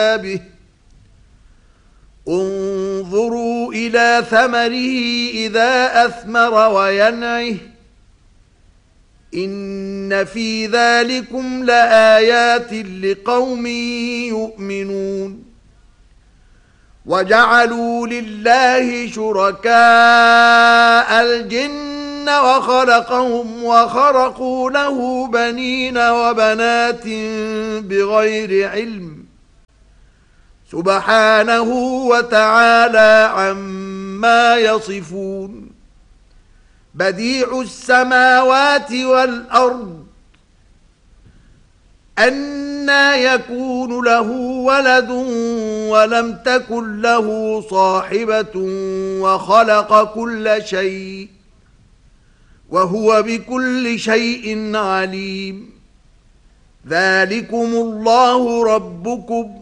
به انظروا إلى ثمره إذا أثمر وينعه إن في ذلكم لآيات لقوم يؤمنون وجعلوا لله شركاء الجن وخلقهم وخرقوا له بنين وبنات بغير علم سبحانه وتعالى عما يصفون بديع السماوات والأرض أنى يكون له ولد ولم تكن له صاحبة وخلق كل شيء وهو بكل شيء عليم ذلكم الله ربكم